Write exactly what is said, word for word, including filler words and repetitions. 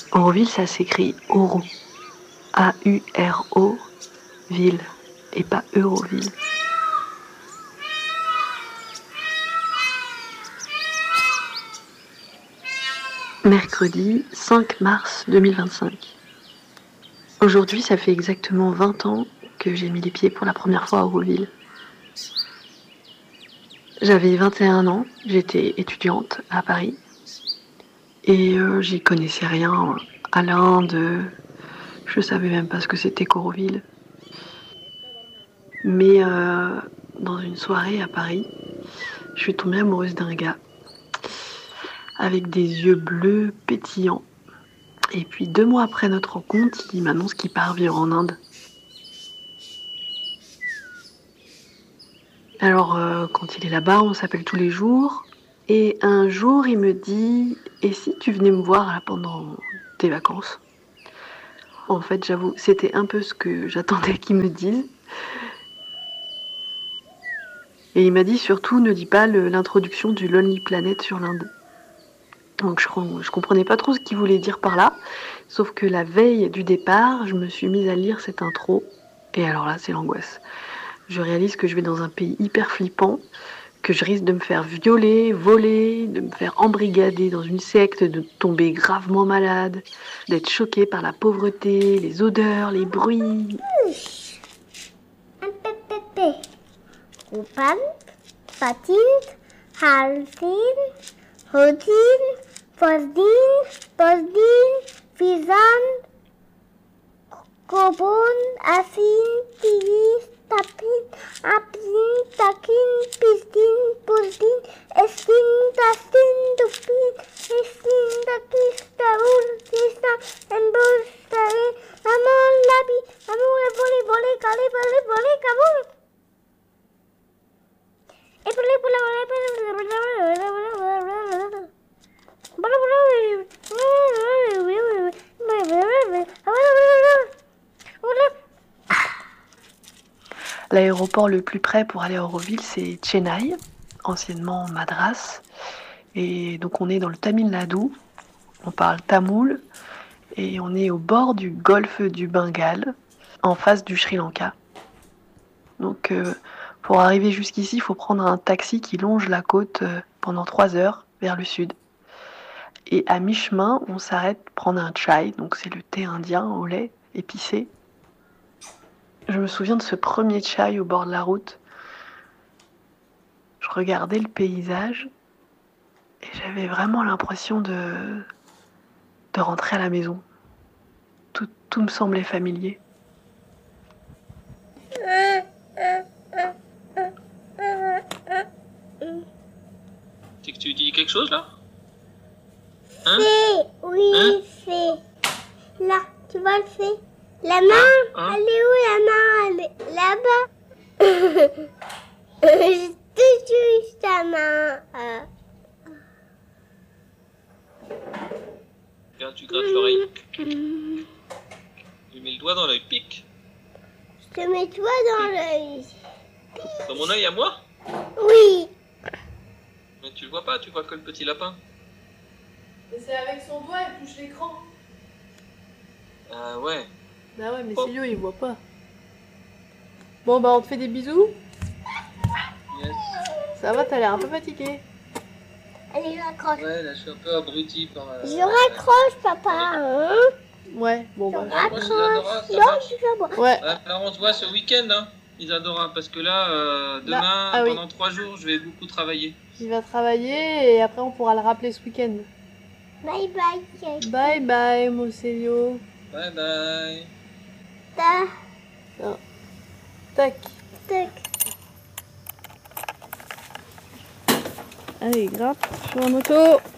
Auroville, ça s'écrit Auro. A U R O, ville, et pas Euroville. Mercredi cinq mars deux mille vingt-cinq. Aujourd'hui, ça fait exactement vingt ans que j'ai mis les pieds pour la première fois à Auroville. J'avais vingt et un ans, j'étais étudiante à Paris et euh, j'y connaissais rien à l'Inde, je savais même pas ce que c'était qu'Auroville. Mais euh, dans une soirée à Paris, je suis tombée amoureuse d'un gars avec des yeux bleus pétillants. Et puis deux mois après notre rencontre, il m'annonce qu'il part vivre en Inde. Alors euh, quand il est là-bas, on s'appelle tous les jours. Et un jour, il me dit « Et si tu venais me voir là, pendant tes vacances ?» En fait, j'avoue, c'était un peu ce que j'attendais qu'il me dise. Et il m'a dit surtout, ne dis pas le, l'introduction du Lonely Planet sur l'Inde. Donc je, je comprenais pas trop ce qu'il voulait dire par là. Sauf que la veille du départ, je me suis mise à lire cette intro. Et alors là, c'est l'angoisse. Je réalise que je vais dans un pays hyper flippant, que je risque de me faire violer, voler, de me faire embrigader dans une secte, de tomber gravement malade, d'être choquée par la pauvreté, les odeurs, les bruits. Kupan, patin, haltin, hodin, posdin, posdin, fizan, kobon, asin, tigis, tapin, apin, takin, pistin, pustin, estin, tastin, dupin, estin, takis, taul, tistan, embus, tare, amon, labi, amon, vole, vole, kale, vole, vole, kabul. L'aéroport le plus près pour aller à Auroville, c'est Chennai, anciennement Madras. Et donc on est dans le Tamil Nadu, on parle tamoul, et on est au bord du golfe du Bengale, en face du Sri Lanka. Donc euh, pour arriver jusqu'ici, il faut prendre un taxi qui longe la côte euh, pendant trois heures vers le sud. Et à mi-chemin, on s'arrête prendre un chai, donc c'est le thé indien au lait épicé. Je me souviens de ce premier chai au bord de la route. Je regardais le paysage et j'avais vraiment l'impression de, de rentrer à la maison. Tout, tout me semblait familier. C'est que tu dis quelque chose là? Hein? Fais, oui, hein? fais. Là, tu vois le fait. La main, hein? elle est où la main? Elle est là-bas. Je touche juste ta main. Euh. Regarde, tu grattes l'oreille. Tu mets le doigt dans l'œil, pique. Je te mets toi dans l'œil. Dans mon œil à moi? Oui. Mais tu le vois pas, tu vois que le petit lapin. Mais c'est avec son doigt, il touche l'écran. Ah ouais. Bah ouais, mais Oh. Célio, il voit pas. Bon, bah on te fait des bisous. Yes. Ça va, t'as l'air un peu fatigué. Allez, raccroche. Ouais, là je suis un peu abruti par... Euh, Je raccroche, papa. Hein? Ouais, bon Je bah. moi, Isadora, ça Non, marche. tu fais moi. Ouais. Ouais, alors on se voit ce week-end, hein, Isadora, parce que là, euh, demain, Là, ah oui. pendant trois jours, je vais beaucoup travailler. Il va travailler et après on pourra le rappeler ce week-end. Bye bye. Bye bye, mon Célio. Bye bye. Ta, Tac. tac. Allez, gratte sur la moto.